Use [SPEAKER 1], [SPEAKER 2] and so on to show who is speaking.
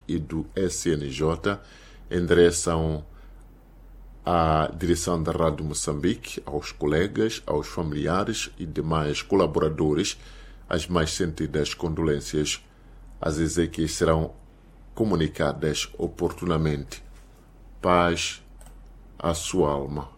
[SPEAKER 1] e do SNJ endereçam à direção da Rádio Moçambique, aos colegas, aos familiares e demais colaboradores as mais sentidas condolências. As exéquias serão comunicadas oportunamente. Paz à sua alma.